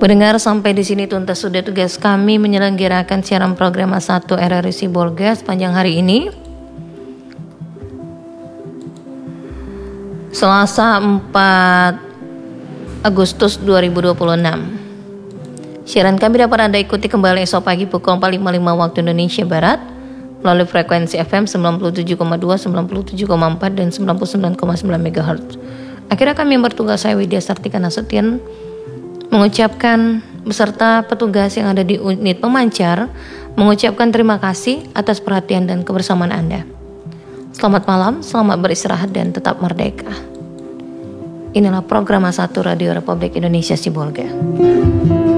Pendengar, sampai di sini tuntas sudah tugas kami menyelenggarakan siaran program A1 RRI Sibolga sepanjang hari ini. Selasa 4 Agustus 2026. Siaran kami dapat Anda ikuti kembali esok pagi pukul 4.55 waktu Indonesia Barat melalui frekuensi FM 97,2, 97,4 dan 99,9 MHz. Akhirnya kami bertugas, saya Widya Sartika Nasution, mengucapkan beserta petugas yang ada di unit pemancar, mengucapkan terima kasih atas perhatian dan kebersamaan Anda. Selamat malam, selamat beristirahat dan tetap merdeka. Inilah program A1 Radio Republik Indonesia Sibolga.